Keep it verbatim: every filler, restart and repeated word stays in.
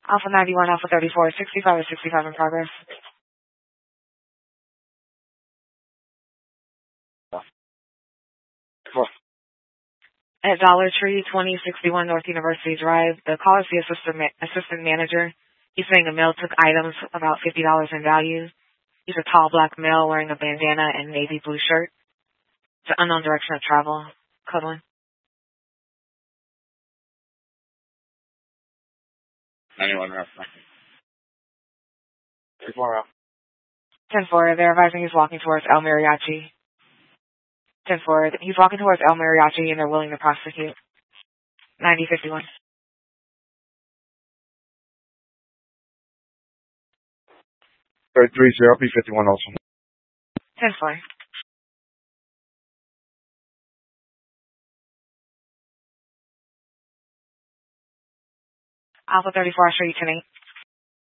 Alpha ninety-one, Alpha thirty-four, sixty-five or sixty-five in progress. What? At Dollar Tree, twenty sixty-one North University Drive, the caller's the assistant, ma- assistant manager. He's saying the male took items about fifty dollars in value. He's a tall black male wearing a bandana and navy blue shirt. It's an unknown direction of travel. Code one. ninety-one, Ralph. ten four, Ralph. ten four, they're advising he's walking towards El Mariachi. ten four, he's walking towards El Mariachi and they're willing to prosecute. ninety fifty-one. thirty-three, zero, P fifty-one also. ten four. Alpha thirty-four, I'll show you ten eight.